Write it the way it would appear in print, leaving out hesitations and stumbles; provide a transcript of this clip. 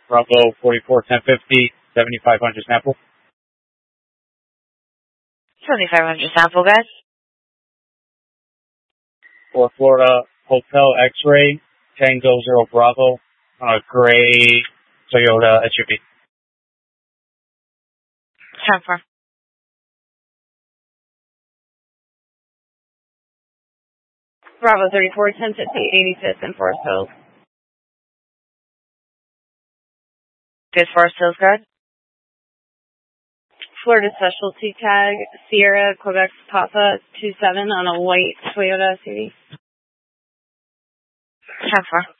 Bravo 441050, 7500 sample. 7500 sample, guys. For Florida Hotel X-Ray, Tango Zero Bravo, gray Toyota SUV. 10-4. Bravo 34, 1050, 85th and Forest Hills. Good Forest Hills, guard. Florida Specialty Tag, Sierra, Quebec, Papa 27 on a white Toyota SUV. 10-4.